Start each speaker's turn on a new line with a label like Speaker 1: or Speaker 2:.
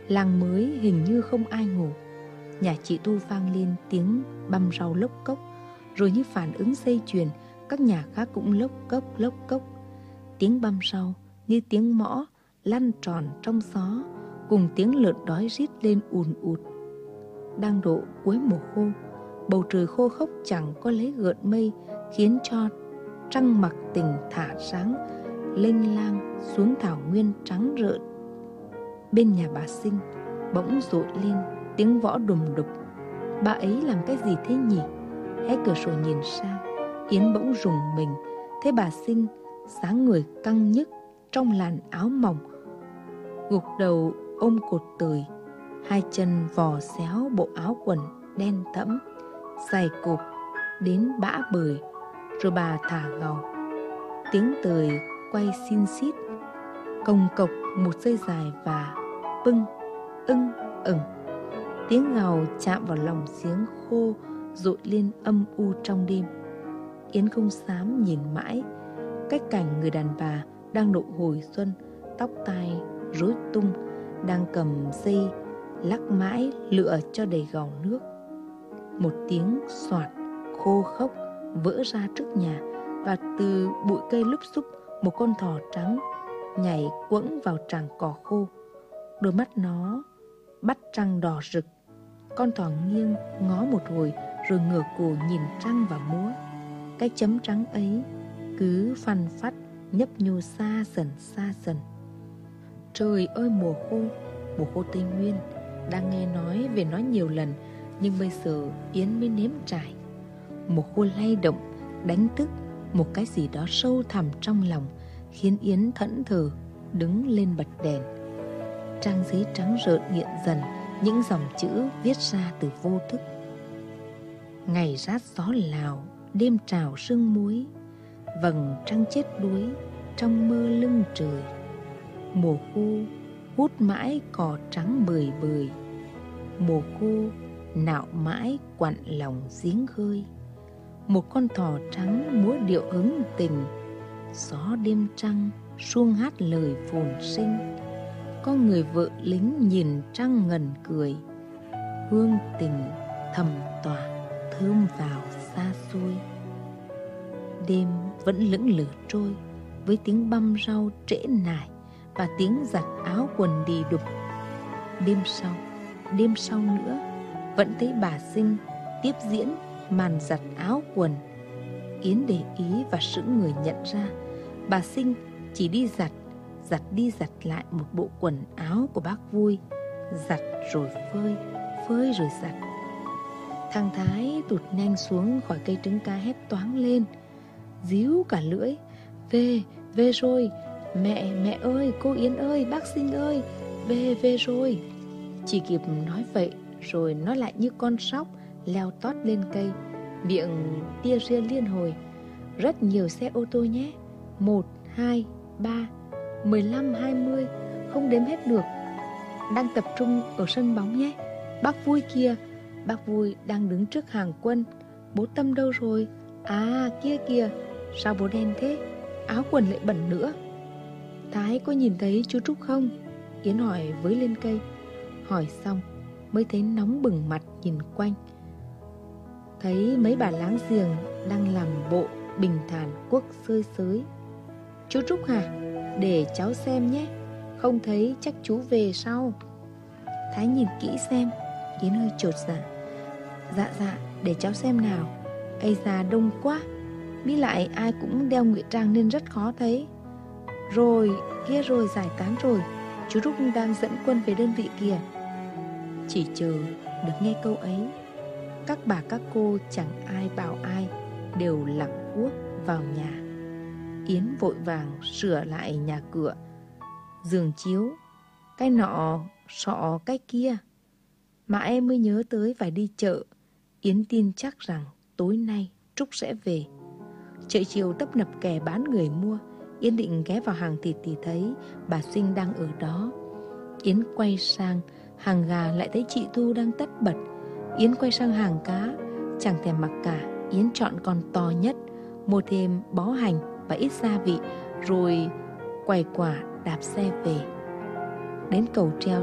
Speaker 1: Làng mới hình như không ai ngủ. Nhà chị Tu vang lên tiếng băm rau lốc cốc, rồi như phản ứng dây chuyền, các nhà khác cũng lốc cốc. Tiếng băm rau như tiếng mõ lăn tròn trong gió, cùng tiếng lợn đói rít lên ùn ụt. Đang độ cuối mùa khô, bầu trời khô khốc chẳng có lấy gợn mây, khiến cho trăng mặc tình thả sáng lênh lang xuống thảo nguyên trắng rợn. Bên nhà bà Sinh bỗng rội lên tiếng võ đùng đục. Bà ấy làm cái gì thế nhỉ? Hé cửa sổ nhìn sang, Yến bỗng rùng mình, thấy bà Sinh dáng người căng nhức trong làn áo mỏng, gục đầu ôm cột tời, hai chân vò xéo bộ áo quần đen thẫm dày cộp đến bã bời. Rồi bà thả gầu, tiếng tời quay xin xít, cồng cộc một dây dài và bưng ưng ửng. Tiếng gào chạm vào lòng giếng khô dội lên âm u trong đêm. Yến không dám nhìn mãi cách cảnh người đàn bà đang độ hồi xuân, tóc tai rối tung, đang cầm dây lắc mãi lựa cho đầy gầu nước. Một tiếng xoạt khô khốc vỡ ra trước nhà, và từ bụi cây lúp xúp một con thỏ trắng nhảy quẫng vào tràng cỏ khô. Đôi mắt nó bắt trăng đỏ rực. Con thỏ nghiêng ngó một hồi rồi ngửa cổ nhìn trăng và múa. Cái chấm trắng ấy cứ phằn phắt nhấp nhô xa dần. Trời ơi, mùa khô Tây Nguyên. Đang nghe nói về nó nhiều lần, nhưng bây giờ Yến mới nếm trải. Mùa khô lay động, đánh thức một cái gì đó sâu thẳm trong lòng, khiến Yến thẫn thờ đứng lên bật đèn. Trang giấy trắng rợn hiện dần những dòng chữ viết ra từ vô thức. Ngày rát gió Lào, đêm trào sương muối, vầng trăng chết đuối trong mơ lưng trời. Mùa khô hút mãi cỏ trắng bời bời, mùa khô nạo mãi quặn lòng giếng khơi. Một con thỏ trắng múa điệu hứng tình, gió đêm trăng suông hát lời phồn sinh. Có người vợ lính nhìn trăng ngần cười, hương tình thầm tỏa thơm vào xa xôi. Đêm vẫn lững lờ trôi với tiếng băm rau trễ nải và tiếng giặt áo quần đì đục. Đêm sau nữa vẫn thấy bà Sinh tiếp diễn màn giặt áo quần. Yến để ý và sững người nhận ra bà Sinh chỉ đi giặt đi giặt lại một bộ quần áo của bác Vui, giặt rồi phơi rồi giặt. Thằng Thái tụt nhanh xuống khỏi cây trứng cá hét toáng lên, díu cả lưỡi: Về rồi, mẹ ơi, cô Yến ơi, bác Sinh ơi, về rồi. Chỉ kịp nói vậy rồi nó lại như con sóc leo tót lên cây, miệng tia ria liên hồi: Rất nhiều xe ô tô nhé, 1, 2, 3, 15, 20, không đếm hết được. Đang tập trung ở sân bóng nhé. Bác Vui kìa, bác Vui đang đứng trước hàng quân. Bố Tâm đâu rồi? À, kia kìa, sao bố đen thế? Áo quần lại bẩn nữa. Thái có nhìn thấy chú Trúc không? Yến hỏi với lên cây. Hỏi xong mới thấy nóng bừng mặt nhìn quanh. Thấy mấy bà láng giềng đang làm bộ bình thản quốc sơi sới. Chú Trúc hả? Để cháu xem nhé. Không thấy chắc chú về sau. Thái nhìn kỹ xem. Yến hơi chột dạ. Dạ, để cháu xem nào. Ây da, đông quá. Nghĩ lại ai cũng đeo ngụy trang nên rất khó thấy. Rồi, kia rồi, giải tán rồi. Chú Trúc đang dẫn quân về đơn vị kìa. Chỉ chờ được nghe câu ấy, các bà các cô chẳng ai bảo ai, đều lặng guốc vào nhà. Yến vội vàng sửa lại nhà cửa, giường chiếu, cái nọ sọ cái kia. Mãi mới nhớ tới phải đi chợ. Yến tin chắc rằng tối nay Trúc sẽ về. Chợ chiều tấp nập kẻ bán người mua. Yến định ghé vào hàng thịt thì thấy bà Sinh đang ở đó. Yến quay sang hàng gà lại thấy chị Thu đang tất bật. Yến quay sang hàng cá, chẳng thèm mặc cả. Yến chọn con to nhất, mua thêm bó hành và ít gia vị, rồi quầy quả đạp xe về. Đến cầu treo